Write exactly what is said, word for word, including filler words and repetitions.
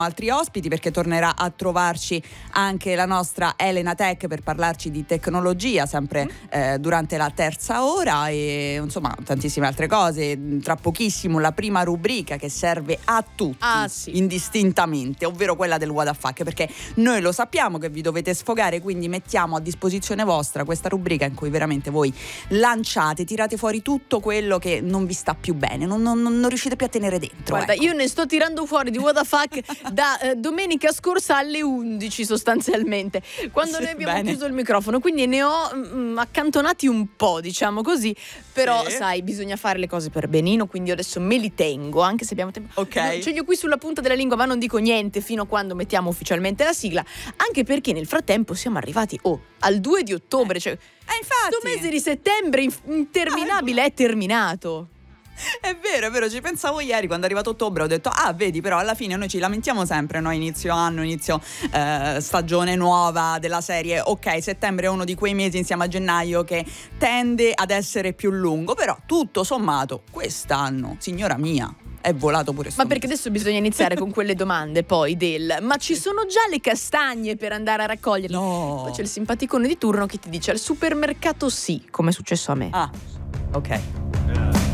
altri ospiti, perché tornerà a trovarci anche la nostra Elena Tech per parlarci di tecnologia, sempre eh, durante la terza ora, e insomma tantissime altre cose. Tra pochissimo la prima rubrica che serve a tutti, ah, sì. indistintamente, ovvero quella del What the Fuck, perché noi lo sappiamo che vi dovete sfogare, quindi mettiamo a disposizione vostra questa rubrica in cui veramente voi lanciate, tirate fuori tutto quello che non vi sta più bene, non, non, non riuscite più a tenere dentro. Guarda, ecco. io ne sto tirando fuori di What the Fuck da eh, domenica scorsa alle undici sostanzialmente, quando noi abbiamo Bene. chiuso il microfono, quindi ne ho mm, accantonati un po', diciamo così, però Sì. sai, bisogna fare le cose per benino, quindi io adesso me li tengo, anche se abbiamo tempo. Ok. Ce li ho qui sulla punta della lingua, ma non dico niente fino a quando mettiamo ufficialmente la sigla, anche perché nel frattempo siamo arrivati oh, al due di ottobre, cioè Eh, infatti. questo mese di settembre inf- interminabile Ah, è terminato. È vero, è vero, ci pensavo ieri quando è arrivato ottobre, ho detto ah vedi, però alla fine noi ci lamentiamo sempre, no? Inizio anno, inizio eh, stagione nuova della serie, ok, settembre è uno di quei mesi insieme a gennaio che tende ad essere più lungo, però tutto sommato quest'anno, signora mia, è volato pure sto Ma perché mese. adesso bisogna iniziare con quelle domande poi del ma ci sono già le castagne per andare a raccoglierle? No. Poi c'è il simpaticone di turno che ti dice al supermercato sì, come è successo a me. Ah, ok.